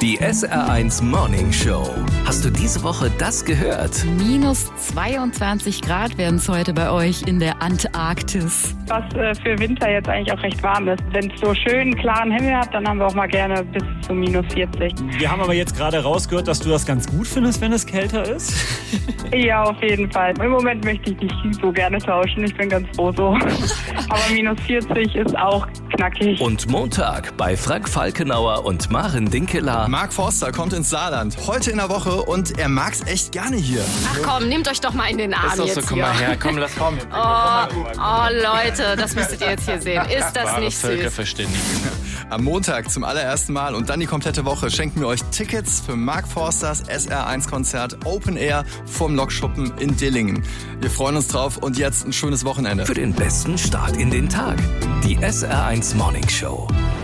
Die SR1 Morning Show. Hast du diese Woche das gehört? Minus 22 Grad werden es heute bei euch in der Antarktis. Was für Winter jetzt eigentlich auch recht warm ist. Wenn es so schön klaren Himmel hat, dann haben wir auch mal gerne bis zu minus 40. Wir haben aber jetzt gerade rausgehört, dass du das ganz gut findest, wenn es kälter ist. Ja, auf jeden Fall. Im Moment möchte ich nicht so gerne tauschen. Ich bin ganz froh so. Aber minus 40 ist auch knackig. Und Montag bei Frank Falkenauer und Maren Dinkeler. Mark Forster kommt ins Saarland, heute in der Woche, und er mag's echt gerne hier. Ach komm, nehmt euch doch mal in den Arm Ist doch jetzt so, komm hier. mal her, komm, lass kommen. Oh Leute, das müsstet ihr jetzt hier sehen. Ist das nicht süß? Völkerverständigung. Am Montag zum allerersten Mal und dann die komplette Woche schenken wir euch Tickets für Mark Forsters SR1-Konzert Open Air vom Lokschuppen in Dillingen. Wir freuen uns drauf und jetzt ein schönes Wochenende. Für den besten Start in den Tag. Die SR1 Morning Show.